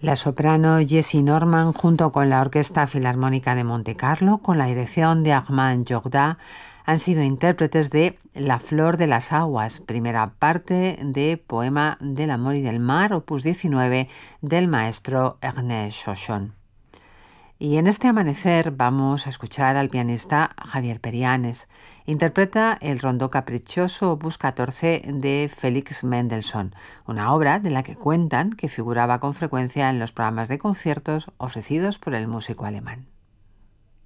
La soprano Jessie Norman, junto con la Orquesta Filarmónica de Montecarlo, con la dirección de Armand Jorda, han sido intérpretes de La flor de las aguas, primera parte de Poema del amor y del mar, opus 19, del maestro Ernest Chochon. Y en este amanecer vamos a escuchar al pianista Javier Perianes. Interpreta el Rondó Caprichoso opus 14 de Félix Mendelssohn, una obra de la que cuentan que figuraba con frecuencia en los programas de conciertos ofrecidos por el músico alemán.